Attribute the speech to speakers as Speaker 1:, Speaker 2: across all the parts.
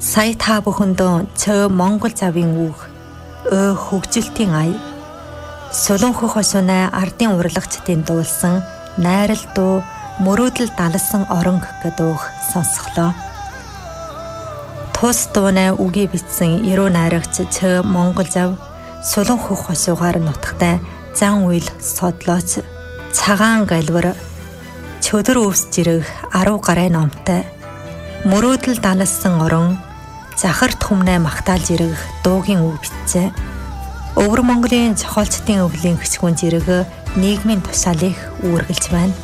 Speaker 1: Сая та бүхэндөө цөө Монгол завын үг хөгжилтийн ая Солон хөх хосоонай ардын урлагчдын дуулсан найрал дуу мөрөөдөл далсан оронг гэдүүх сонсголоо. Тус дуунай үгийг бичсэн эрүү найрагч цөө Монгол зав Солон хөх хосуугаар нутагтай зан үйл содлооч цагаан галвар чөдөр өвс жирэх 10 гарын номтой мөрөөдөл далсан орон захар түмнэ магтаалж ирэх дуугийн үг бичжээ. Өвөр Монголын зохиолчдын өвлийн хэсгүүн зэрэг нийгмийн тушаалыг үүргэлж байна.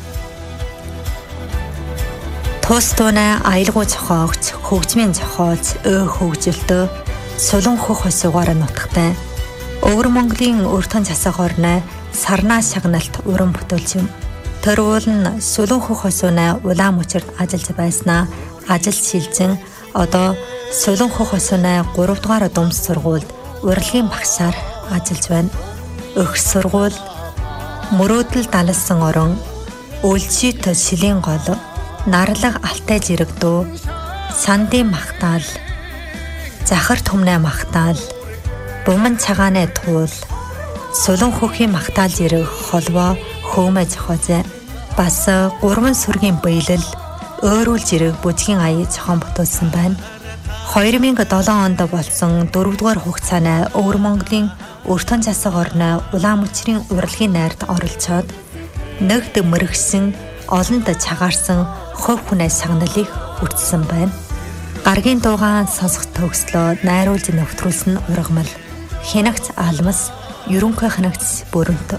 Speaker 1: Тус дуунай аялгау зохиогч, хөгжмийн зохиолч хөгжилтөө Солон хөх хосуугаар нутагтай Өвөр Монголын өртөн засаг орны сарнаа шагналт уран бүтээлч юм. Тэр уул нь Солон хөх хосуунай улаан мөчөрд ажиллаж байснаа ажил шилжин одоо Солон хөх хосуунай 3 дугаар думс сургуульд урлагийн багшаар ажиллаж байна. Өх сургууль мөрөөдөл далсан орон үлжит шилийн гол нарлаг алтай жирэгдүү сандын магтаал захар түмнэ магтаал буман цагааны туул Солон хөхийн магтаал жирэх холбоо хөөмө зохиозэ бас 3 сүргийн биелэл өөрүүлж ирэх бүжгийн ая зохион бүтүүлсэн байна. 2007 онд болсон 4 дугаар хугацааны Өвөр Монголын өртөн засаг орны улаан мөчрийн урлагийн найрд оролцоод нэгд мөрөгсөн олонд цагаарсан хувь хүнээ сагналыг хүртсэн байна. Гаргийн дуугаан сонсох төгслөө найруулж нөвтрүүлсэн ургамал хянагц алмас ерөнхий хянагц бүрэнт